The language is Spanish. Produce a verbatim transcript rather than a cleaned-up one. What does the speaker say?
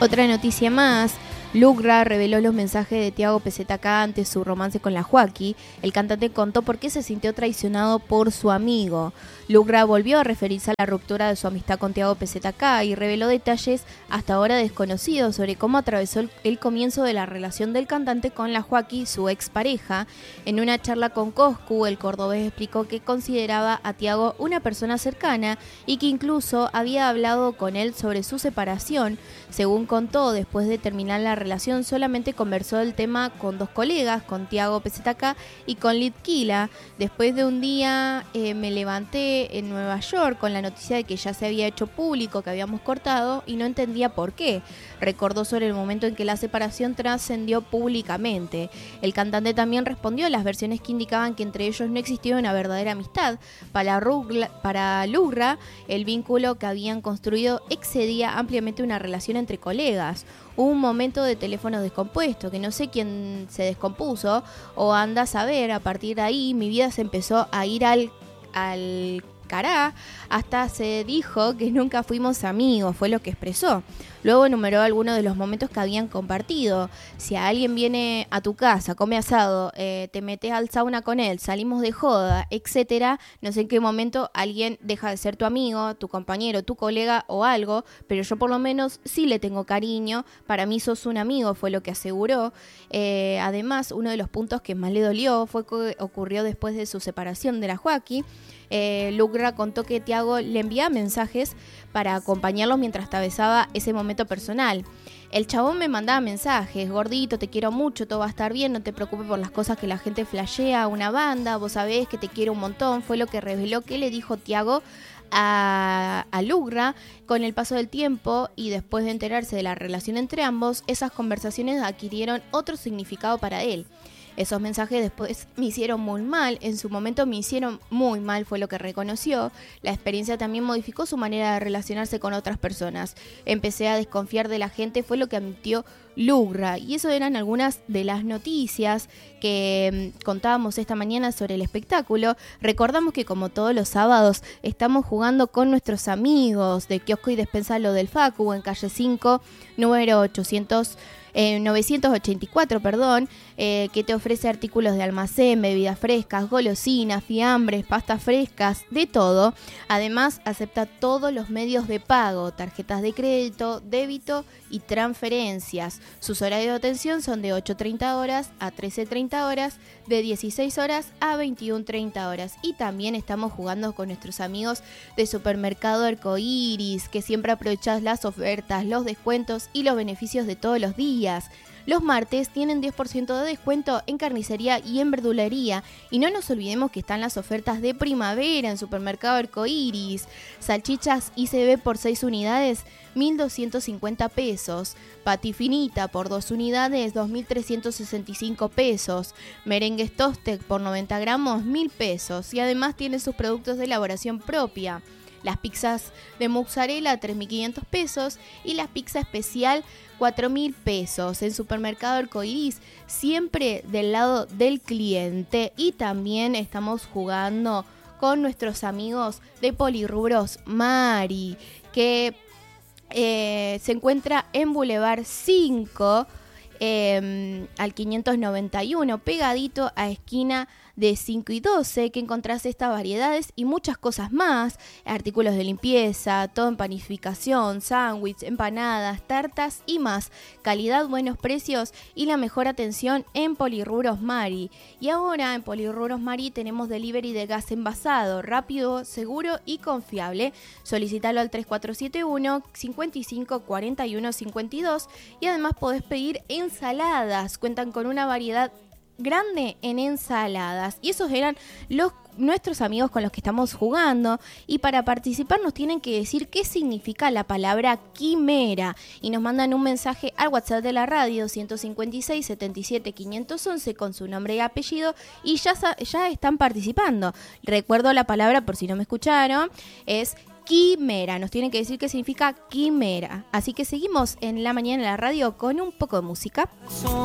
Otra noticia más. Lugra reveló los mensajes de Tiago P Z K ante su romance con la Joaquí. El cantante contó por qué se sintió traicionado por su amigo. Lugra volvió a referirse a la ruptura de su amistad con Tiago P Z K y reveló detalles hasta ahora desconocidos sobre cómo atravesó el, el comienzo de la relación del cantante con la Joaquí, su expareja. En una charla con Coscu, el cordobés explicó que consideraba a Tiago una persona cercana y que incluso había hablado con él sobre su separación. Según contó, después de terminar la relación solamente conversó el tema con dos colegas, con Tiago P Z K y con Litquila. Después de un día eh, me levanté en Nueva York con la noticia de que ya se había hecho público, que habíamos cortado y no entendía por qué. Recordó sobre el momento en que la separación trascendió públicamente. El cantante también respondió a las versiones que indicaban que entre ellos no existía una verdadera amistad. Para, Rugla, para Lugra, el vínculo que habían construido excedía ampliamente una relación entre colegas. Hubo un momento de teléfono descompuesto, que no sé quién se descompuso, o anda a saber, a partir de ahí mi vida se empezó a ir al, al cará, hasta se dijo que nunca fuimos amigos, fue lo que expresó. Luego enumeró algunos de los momentos que habían compartido. Si a alguien viene a tu casa, come asado, eh, te metes al sauna con él, salimos de joda, etcétera, no sé en qué momento alguien deja de ser tu amigo, tu compañero, tu colega o algo, pero yo por lo menos sí le tengo cariño, para mí sos un amigo, fue lo que aseguró. Eh, además, uno de los puntos que más le dolió fue que ocurrió después de su separación de la Joaquí. Eh, Lugra contó que Tiago le enviaba mensajes para acompañarlos mientras atravesaba ese momento personal. El chabón me mandaba mensajes: gordito, te quiero mucho, todo va a estar bien, no te preocupes por las cosas que la gente flashea, una banda, vos sabés que te quiero un montón, fue lo que reveló que le dijo Tiago a, a Lugra. Con el paso del tiempo y después de enterarse de la relación entre ambos, esas conversaciones adquirieron otro significado para él. Esos mensajes después me hicieron muy mal, en su momento me hicieron muy mal, fue lo que reconoció. La experiencia también modificó su manera de relacionarse con otras personas. Empecé a desconfiar de la gente, fue lo que admitió Lugra. Y eso eran algunas de las noticias que mmm, contábamos esta mañana sobre el espectáculo. Recordamos que como todos los sábados estamos jugando con nuestros amigos de Kiosco y Despensa Lo del Facu en calle cinco, número ochocientos. Eh, novecientos ochenta y cuatro, perdón, eh, que te ofrece artículos de almacén, bebidas frescas, golosinas, fiambres, pastas frescas, de todo. Además, acepta todos los medios de pago, tarjetas de crédito, débito y transferencias. Sus horarios de atención son de ocho treinta horas a trece treinta horas, de dieciséis horas a veintiuna treinta horas. Y también estamos jugando con nuestros amigos de Supermercado Arcoiris, que siempre aprovechás las ofertas, los descuentos y los beneficios de todos los días. Los martes tienen diez por ciento de descuento en carnicería y en verdulería. Y no nos olvidemos que están las ofertas de primavera en Supermercado Arcoiris. Salchichas I C B por seis unidades, mil doscientos cincuenta pesos. Pati finita por dos unidades, dos mil trescientos sesenta y cinco pesos. Merengues Tostec por noventa gramos, mil pesos. Y además tiene sus productos de elaboración propia. Las pizzas de mozzarella, tres mil quinientos pesos. Y la pizza especial, cuatro mil pesos. En Supermercado Arcoiris, siempre del lado del cliente. Y también estamos jugando con nuestros amigos de Polirrubros Mari, que eh, se encuentra en Boulevard cinco, eh, al quinientos noventa y uno, pegadito a esquina de cinco y doce, que encontrás estas variedades y muchas cosas más, artículos de limpieza, todo en panificación, sándwich, empanadas, tartas y más, calidad, buenos precios y la mejor atención en Polirrubros Mari. Y ahora en Polirrubros Mari tenemos delivery de gas envasado, rápido, seguro y confiable. Solicítalo al tres cuatro siete uno, cinco cinco, cuatro uno cinco dos y además podés pedir ensaladas, cuentan con una variedad grande en ensaladas. Y esos eran los nuestros amigos con los que estamos jugando. Y para participar nos tienen que decir qué significa la palabra quimera. Y nos mandan un mensaje al WhatsApp de la radio ciento cincuenta y seis, setenta y siete, quinientos once con su nombre y apellido. Y ya, ya están participando. Recuerdo la palabra, por si no me escucharon, es quimera. Nos tienen que decir qué significa quimera. Así que seguimos en la mañana en la radio con un poco de música.